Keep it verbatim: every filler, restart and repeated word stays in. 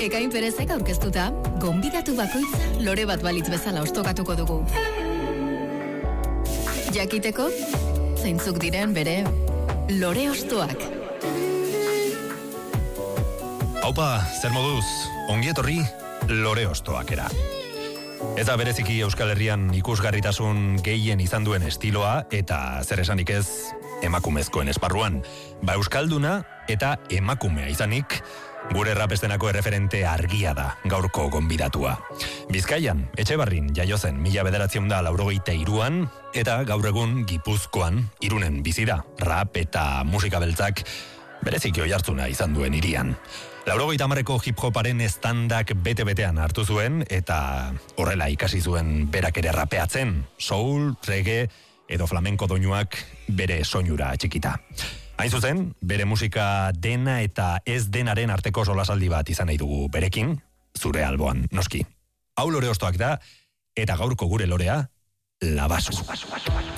Ekain Perezek aurkeztuta, gonbidatu bakoitza lore bat balitz bezala ostokatuko dugu. Jakiteko, zeintzuk diren bere lore ostoak. Aupa, zer moduz, ongi etorri lore ostoakera. Eta bereziki Euskal Herrian ikusgarritasun gehien izan duen estiloa eta zer esanik ez emakumezkoen esparruan. Ba euskalduna eta emakumea izanik, gure rapestenako erreferente argia da gaurko gonbidatua. Bizkaian, Etxebarrin jaio zen mila bederatziehun eta laurogeita hiruan eta gaur egun Gipuzkoan, Irunen bizi da, rap eta musika beltzak bereziki oihartzuna izan duen hirian. Laurogeita hamarreko hip-hoparen estandak bete-betean hartu zuen eta horrela ikasi zuen berak ere rapeatzen, soul, reggae edo flamenko doinuak bere soinura atxikita. Hain zuzen, bere musika dena eta ez denaren arteko solasaldi bat izan nahi dugu berekin, zure alboan, noski. Hau lore ostoak da, eta gaurko gure lorea, Labasu.